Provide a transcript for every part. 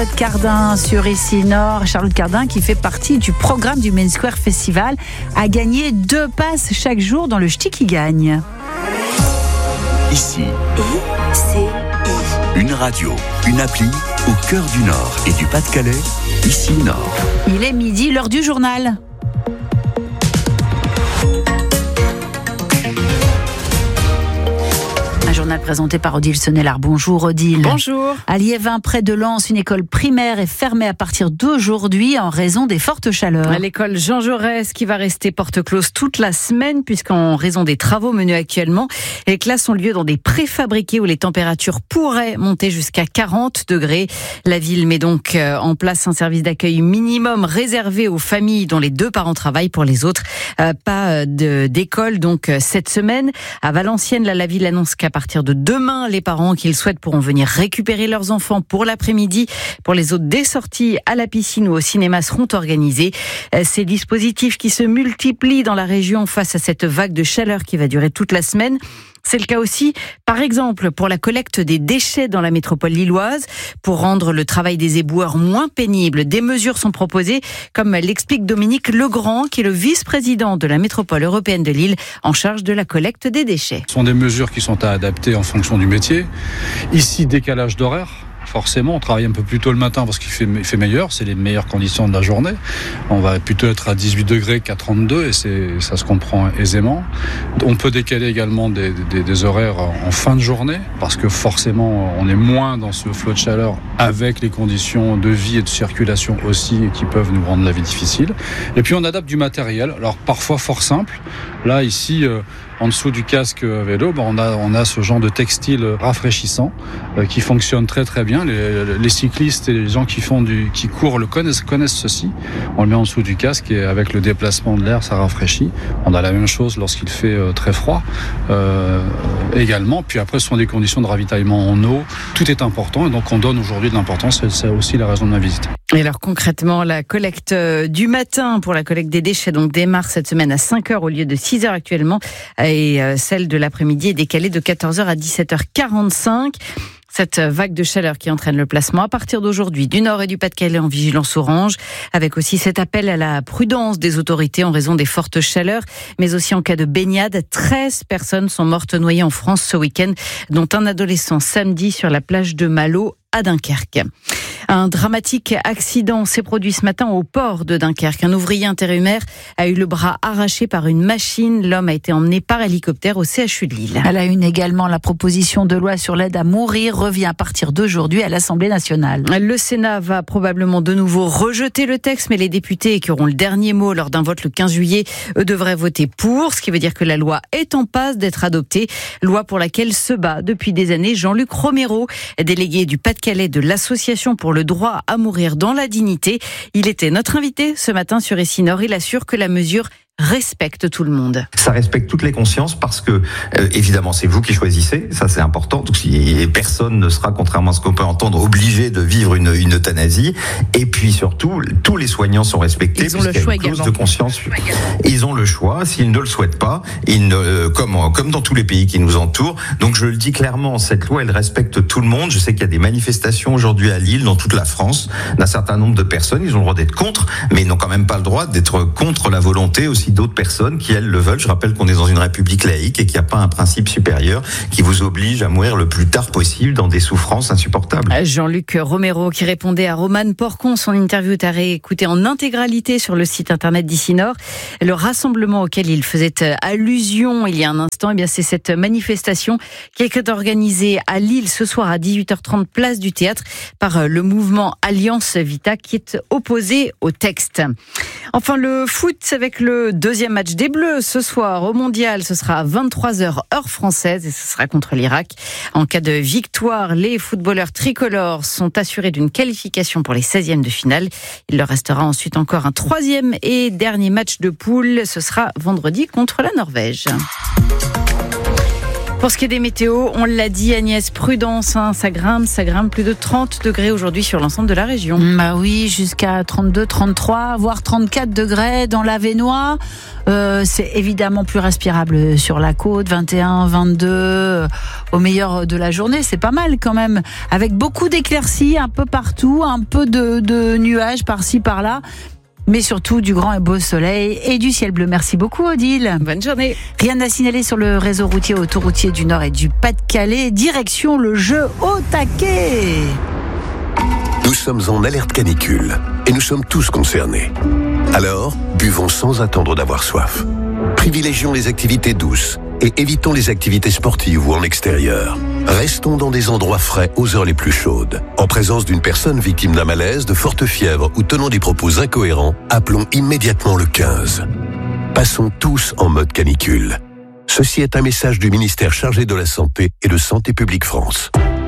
Charlotte Cardin sur Ici Nord. Charlotte Cardin, qui fait partie du programme du Main Square Festival, a gagné 2 passes chaque jour dans le Ch'ti qui gagne. Ici, une radio, une appli au cœur du Nord et du Pas-de-Calais. Ici Nord. Il est midi, l'heure du journal. Un journal présenté par Odile Sonnellard. Bonjour Odile. Bonjour. À Liévin, près de Lens, une école primaire est fermée à partir d'aujourd'hui en raison des fortes chaleurs. L'école Jean Jaurès qui va rester porte close toute la semaine puisqu'en raison des travaux menés actuellement, les classes ont lieu dans des préfabriqués où les températures pourraient monter jusqu'à 40 degrés. La ville met donc en place un service d'accueil minimum réservé aux familles dont les 2 parents travaillent. Pour les autres, pas d'école donc cette semaine. À Valenciennes, la ville annonce qu'à partir de demain, les parents qui le souhaitent pourront venir récupérer leurs enfants pour l'après-midi. Pour les autres, des sorties à la piscine ou au cinéma seront organisées. Ces dispositifs qui se multiplient dans la région face à cette vague de chaleur qui va durer toute la semaine. C'est le cas aussi, par exemple, pour la collecte des déchets dans la métropole lilloise. Pour rendre le travail des éboueurs moins pénible, des mesures sont proposées, comme l'explique Dominique Legrand, qui est le vice-président de la métropole européenne de Lille, en charge de la collecte des déchets. Ce sont des mesures qui sont à adapter en fonction du métier. Ici, décalage d'horaire. Forcément, on travaille un peu plus tôt le matin parce qu'il fait meilleur, c'est les meilleures conditions de la journée. On va plutôt être à 18 degrés qu'à 32 et ça se comprend aisément. On peut décaler également des horaires en fin de journée parce que forcément, on est moins dans ce flot de chaleur avec les conditions de vie et de circulation aussi qui peuvent nous rendre la vie difficile. Et puis on adapte du matériel, alors parfois fort simple. Là, ici, en dessous du casque vélo, on a ce genre de textile rafraîchissant qui fonctionne très très bien. Les cyclistes et les gens qui courent connaissent ceci. On le met en dessous du casque et avec le déplacement de l'air, ça rafraîchit. On a la même chose lorsqu'il fait très froid également. Puis après, ce sont des conditions de ravitaillement en eau. Tout est important et donc on donne aujourd'hui de l'importance. C'est aussi la raison de ma visite. Et alors concrètement, la collecte du matin pour la collecte des déchets donc démarre cette semaine à 5h au lieu de 6h actuellement. Et celle de l'après-midi est décalée de 14h à 17h45. Cette vague de chaleur qui entraîne le placement à partir d'aujourd'hui du Nord et du Pas-de-Calais en vigilance orange, avec aussi cet appel à la prudence des autorités en raison des fortes chaleurs, mais aussi en cas de baignade. 13 personnes sont mortes noyées en France ce week-end, dont un adolescent samedi sur la plage de Malo à Dunkerque. Un dramatique accident s'est produit ce matin au port de Dunkerque. Un ouvrier intérimaire a eu le bras arraché par une machine. L'homme a été emmené par hélicoptère au CHU de Lille. À la une également, la proposition de loi sur l'aide à mourir revient à partir d'aujourd'hui à l'Assemblée nationale. Le Sénat va probablement de nouveau rejeter le texte, mais les députés qui auront le dernier mot lors d'un vote le 15 juillet, eux devraient voter pour, ce qui veut dire que la loi est en passe d'être adoptée. Loi pour laquelle se bat depuis des années Jean-Luc Romero, délégué du Pas-de-Calais de l'Association pour le droit à mourir dans la dignité. Il était notre invité ce matin sur Ici Nord. Il assure que la mesure respecte tout le monde. Ça respecte toutes les consciences parce que, évidemment, c'est vous qui choisissez, ça c'est important. Donc, personne ne sera, contrairement à ce qu'on peut entendre, obligé de vivre une euthanasie. Et puis surtout, tous les soignants sont respectés. Ils ont le choix également. De conscience. Ils ont le choix. S'ils ne le souhaitent pas, comme dans tous les pays qui nous entourent. Donc je le dis clairement, cette loi, elle respecte tout le monde. Je sais qu'il y a des manifestations aujourd'hui à Lille, dans toute la France, d'un certain nombre de personnes. Ils ont le droit d'être contre, mais ils n'ont quand même pas le droit d'être contre la volonté aussi d'autres personnes qui, elles, le veulent. Je rappelle qu'on est dans une république laïque et qu'il n'y a pas un principe supérieur qui vous oblige à mourir le plus tard possible dans des souffrances insupportables. Jean-Luc Romero qui répondait à Romane Porcon. Son interview est à réécouter en intégralité sur le site internet d'Ici Nord. Le rassemblement auquel il faisait allusion il y a un instant, eh bien, c'est cette manifestation qui est organisée à Lille ce soir à 18h30 place du Théâtre par le mouvement Alliance Vita qui est opposé au texte. Enfin, le foot avec le deuxième match des Bleus ce soir au Mondial. Ce sera à 23h heure française et ce sera contre l'Irak. En cas de victoire, les footballeurs tricolores sont assurés d'une qualification pour les 16e de finale. Il leur restera ensuite encore un 3e et dernier match de poule. Ce sera vendredi contre la Norvège. Pour ce qui est des météos, on l'a dit Agnès, prudence, ça grimpe plus de 30 degrés aujourd'hui sur l'ensemble de la région. Bah oui, jusqu'à 32, 33, voire 34 degrés dans l'Avesnois. C'est évidemment plus respirable sur la côte, 21, 22 au meilleur de la journée, c'est pas mal quand même, avec beaucoup d'éclaircies un peu partout, un peu de nuages par-ci par-là, mais surtout du grand et beau soleil et du ciel bleu. Merci beaucoup Odile. Bonne journée. Rien à signaler sur le réseau routier autoroutier du Nord et du Pas-de-Calais. Direction le jeu au taquet. Nous sommes en alerte canicule et nous sommes tous concernés. Alors, buvons sans attendre d'avoir soif. Privilégions les activités douces et évitons les activités sportives ou en extérieur. Restons dans des endroits frais aux heures les plus chaudes. En présence d'une personne victime d'un malaise, de forte fièvre ou tenant des propos incohérents, appelons immédiatement le 15. Passons tous en mode canicule. Ceci est un message du ministère chargé de la Santé et de Santé publique France.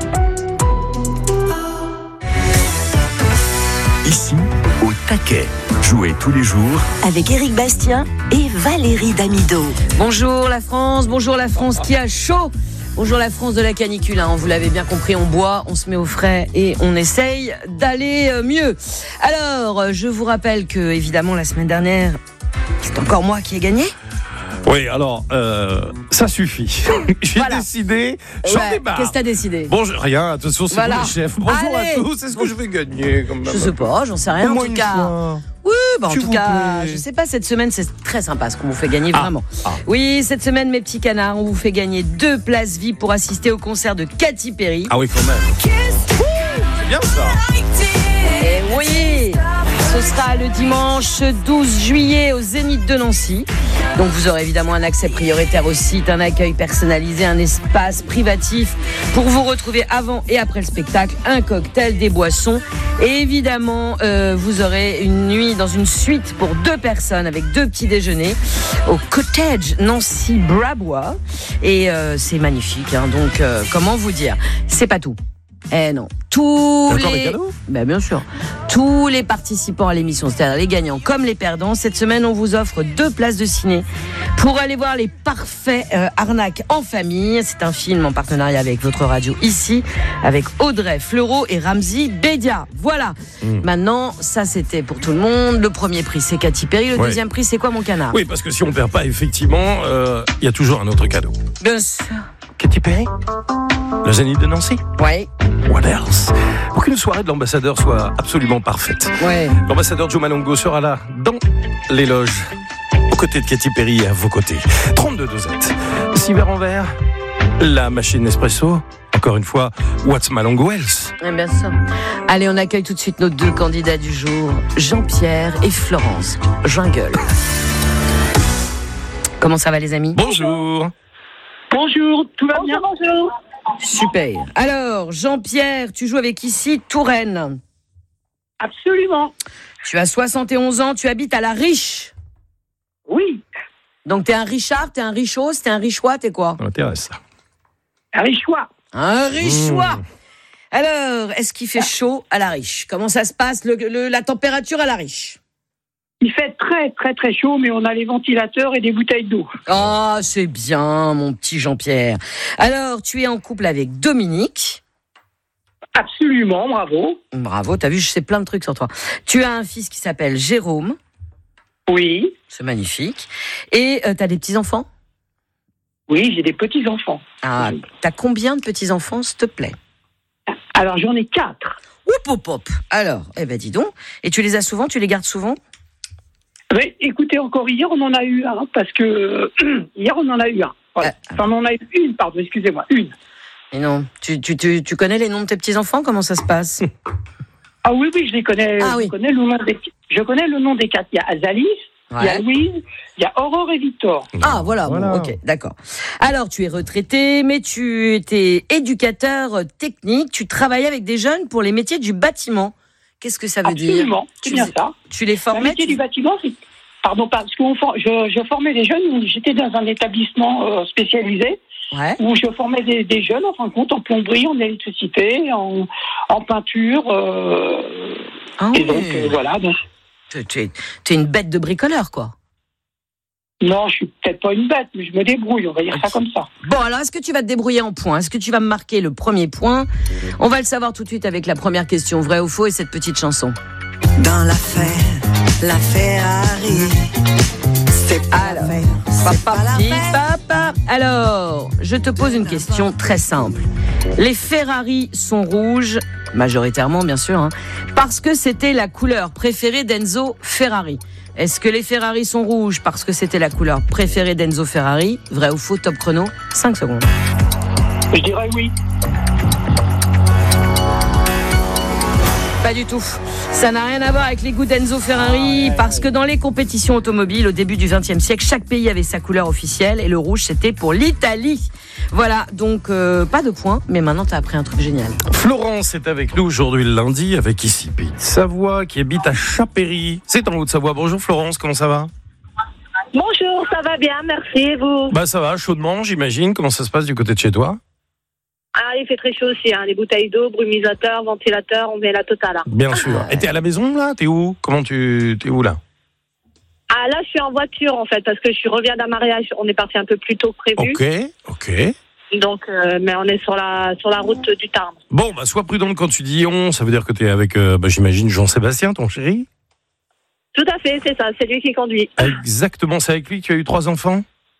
Ici, au taquet. Jouez tous les jours avec Éric Bastien et Valérie Damido. Bonjour la France qui a chaud. Bonjour la France de la canicule, vous l'avez bien compris, on boit, on se met au frais et on essaye d'aller mieux. Alors, je vous rappelle que, évidemment, la semaine dernière, c'est encore moi qui ai gagné. Oui, alors, ça suffit. J'ai décidé, j'en débarque. Qu'est-ce que t'as décidé? Bonjour, rien, attention, c'est vous le chef. Bonjour Allez. à tous, est-ce que je vais gagner quand même? Je sais pas, j'en sais rien, en tout cas. Oui, en tout cas, plaît. je sais pas, cette semaine, c'est très sympa ce qu'on vous fait gagner, vraiment. Oui, cette semaine, mes petits canards, on vous fait gagner 2 places VIP pour assister au concert de Katy Perry. Ah oui, quand même. C'est bien ça. Et oui, ce sera le dimanche 12 juillet au Zénith de Nancy. Donc vous aurez évidemment un accès prioritaire au site, un accueil personnalisé, un espace privatif pour vous retrouver avant et après le spectacle, un cocktail, des boissons. Et évidemment, vous aurez une nuit dans une suite pour 2 personnes avec 2 petits déjeuners au Cottage Nancy Brabois. Et c'est magnifique, donc comment vous dire, c'est pas tout. Eh non, les cadeaux ? Bien sûr. Tous les participants à l'émission, c'est-à-dire les gagnants comme les perdants, cette semaine on vous offre 2 places de ciné pour aller voir les parfaits arnaques en famille. C'est un film en partenariat avec votre radio ici, avec Audrey Fleurot et Ramzy Bedia. Voilà. Maintenant, ça c'était pour tout le monde. Le premier prix c'est Katy Perry, le deuxième prix c'est quoi mon canard? Oui, parce que si on perd pas, effectivement, il y a toujours un autre cadeau. Bien sûr. Katy Perry ? Le Zénith de Nancy ? Ouais. What else ? Pour qu'une soirée de l'ambassadeur soit absolument parfaite. Ouais. L'ambassadeur Joe Malongo sera là, dans les loges, aux côtés de Katy Perry et à vos côtés. 32 dosettes. 6 verres en verre, la machine Nespresso. Encore une fois, what's Malongo else ? Bien sûr. Allez, on accueille tout de suite nos 2 candidats du jour, Jean-Pierre et Florence Jungle. Comment ça va les amis ? Bonjour. Bonjour, tout va bien? Bonjour. Super. Alors, Jean-Pierre, tu joues avec ici Touraine. Absolument. Tu as 71 ans, tu habites à La Riche. Oui. Donc, t'es un Richard, t'es un Richos, t'es un Richois, t'es quoi? Ça m'intéresse, ça. Un Richois. Un Richois. Alors, est-ce qu'il fait chaud à La Riche? Comment ça se passe, la température à La Riche? Il fait très, très, très chaud, mais on a les ventilateurs et des bouteilles d'eau. Ah, c'est bien, mon petit Jean-Pierre. Alors, tu es en couple avec Dominique. Absolument, bravo. Bravo, t'as vu, je sais plein de trucs sur toi. Tu as un fils qui s'appelle Jérôme. Oui. C'est magnifique. Et t'as des petits-enfants? Oui, j'ai des petits-enfants. Ah, t'as combien de petits-enfants, s'il te plaît? Alors, j'en ai 4. Hop. Alors, dis donc. Et tu les as souvent? Tu les gardes souvent? Oui, écoutez, encore hier, on en a eu un, parce que hier, on en a eu un. Voilà. Enfin, on en a eu une, pardon, excusez-moi, une. Et non, tu connais les noms de tes petits-enfants? Comment ça se passe? Ah oui, je les connais. Ah, oui. Je connais le nom des 4. Il y a Azalis, il y a Louise, il y a Aurore et Victor. Ah, voilà. Bon, ok, d'accord. Alors, tu es retraité, mais tu étais éducateur technique. Tu travaillais avec des jeunes pour les métiers du bâtiment. Qu'est-ce que ça veut dire? Absolument, c'est bien ça. Tu les formais? Le métier du bâtiment, c'est... Pardon, parce que je formais des jeunes, j'étais dans un établissement spécialisé, où je formais des jeunes, en fin de compte, en plomberie, en électricité, en peinture. Et donc, voilà. Donc. Tu es une bête de bricoleur, quoi. Non, je suis peut-être pas une bête, mais je me débrouille, on va dire ça comme ça. Bon, alors, est-ce que tu vas te débrouiller en points? Est-ce que tu vas me marquer le premier point? On va le savoir tout de suite avec la première question, vrai ou faux, et cette petite chanson. Dans la Ferrari, c'est pas la Papa. Alors, je te pose une question très simple. Les Ferrari sont rouges, majoritairement bien sûr, hein, parce que c'était la couleur préférée d'Enzo Ferrari. Est-ce que les Ferrari sont rouges parce que c'était la couleur préférée d'Enzo Ferrari? Vrai ou faux, top chrono, 5 secondes. Je dirais oui. Pas du tout. Ça n'a rien à voir avec les goûts d'Enzo Ferrari, parce que dans les compétitions automobiles, au début du XXe siècle, chaque pays avait sa couleur officielle, et le rouge, c'était pour l'Italie. Voilà, donc pas de points, mais maintenant, t'as appris un truc génial. Florence est avec nous aujourd'hui le lundi, avec ici Pays de Savoie, qui habite à Chapéry. C'est en Haute-Savoie. Bonjour Florence, comment ça va? Bonjour, ça va bien, merci, et vous? Bah ça va, chaudement, j'imagine. Comment ça se passe du côté de chez toi? Ah, il fait très chaud aussi, hein. Les bouteilles d'eau, brumisateur, ventilateur, on met la totale. Hein. Bien sûr. Et t'es à la maison, là? T'es où? T'es où, là? Ah, là, je suis en voiture, en fait, parce que je reviens d'un mariage. On est parti un peu plus tôt que prévu. Ok. Donc, mais on est sur la route du Tarn. Bon, bah, sois prudente quand tu dis on. Ça veut dire que t'es avec, j'imagine, Jean-Sébastien, ton chéri? Tout à fait, c'est ça. C'est lui qui conduit. Exactement. C'est avec lui que tu as eu 3 enfants?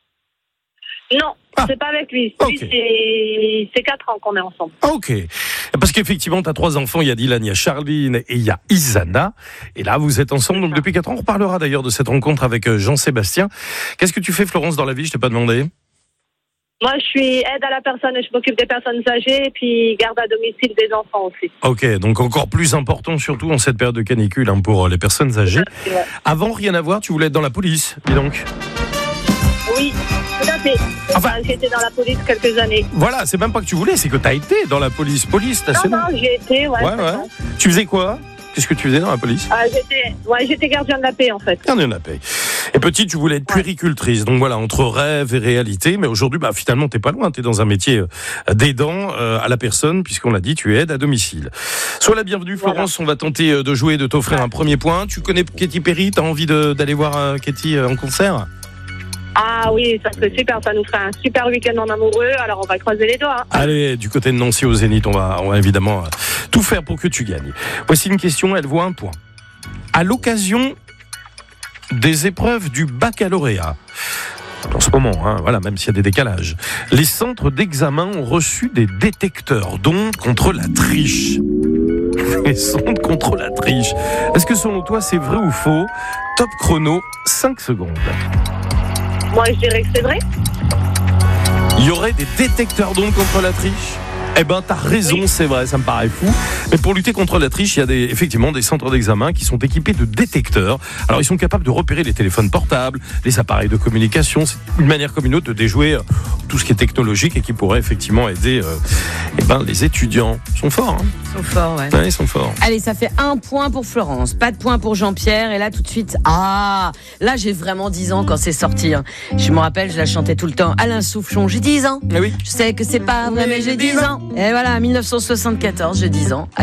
Non, c'est pas avec lui. C'est 4 ans qu'on est ensemble. Ok. Parce qu'effectivement, tu as 3 enfants. Il y a Dylan, il y a Charline et il y a Isana. Et là, vous êtes ensemble donc depuis 4 ans. On reparlera d'ailleurs de cette rencontre avec Jean-Sébastien. Qu'est-ce que tu fais, Florence, dans la vie? Je t'ai pas demandé. Moi, je suis aide à la personne. Je m'occupe des personnes âgées et puis garde à domicile des enfants aussi. Ok, donc encore plus important, surtout en cette période de canicule, hein, pour les personnes âgées. Ouais. Avant, rien à voir, tu voulais être dans la police, dis donc. Oui, tout à fait. Enfin, j'étais dans la police quelques années. Voilà, c'est même pas que tu voulais, c'est que tu as été dans la police. Non, j'ai été, ouais. Tu faisais quoi? Qu'est-ce que tu faisais dans la police? J'étais gardien de la paix, en fait. Gardien de la paix. Et petite, tu voulais être puéricultrice. Donc voilà, entre rêve et réalité. Mais aujourd'hui, finalement, t'es pas loin. T'es dans un métier d'aidant à la personne, puisqu'on l'a dit, tu aides à domicile. Sois la bienvenue, Florence. Voilà. On va tenter de jouer, de t'offrir un premier point. Tu connais Katy Perry? T'as envie d'aller voir Katy en concert? Ah oui, ça serait super, ça nous ferait un super week-end en amoureux, alors on va croiser les doigts. Hein. Allez, du côté de Nancy au Zénith, on va évidemment tout faire pour que tu gagnes. Voici une question, elle vaut 1 point. À l'occasion des épreuves du baccalauréat, en ce moment, voilà, même s'il y a des décalages, les centres d'examen ont reçu des détecteurs d'ondes contre la triche. Les sondes contre la triche. Est-ce que selon toi, c'est vrai ou faux? Top chrono, 5 secondes. Moi, je dirais que c'est vrai. Il y aurait des détecteurs d'ondes contre la triche? Eh ben, t'as raison, oui. C'est vrai, ça me paraît fou. Mais pour lutter contre la triche, il y a effectivement des centres d'examen qui sont équipés de détecteurs. Alors, ils sont capables de repérer les téléphones portables, les appareils de communication. C'est une manière comme une autre de déjouer tout ce qui est technologique et qui pourrait effectivement aider les étudiants. Ils sont forts, hein. Ils sont forts, ouais. Ouais, ils sont forts. Allez, ça fait 1 point pour Florence, pas de point pour Jean-Pierre. Et là, tout de suite, là, j'ai vraiment 10 ans quand c'est sorti. Hein. Je me rappelle, je la chantais tout le temps. Alain Souchon, j'ai 10 ans. Ah oui. Je sais que c'est pas vrai, mais j'ai 10 ans. Et voilà, 1974, j'ai 10 ans.